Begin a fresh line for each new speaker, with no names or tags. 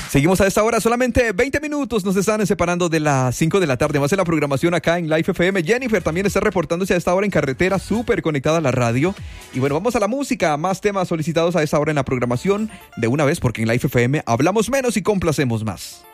Seguimos a esta hora, solamente 20 minutos nos están separando de las 5 de la tarde, más en la programación acá en Life FM. Jennifer también está reportándose a esta hora en carretera, súper conectada a la radio. Y bueno, vamos a la música, más temas solicitados a esta hora en la programación de una vez, porque en Life FM hablamos menos y complacemos más.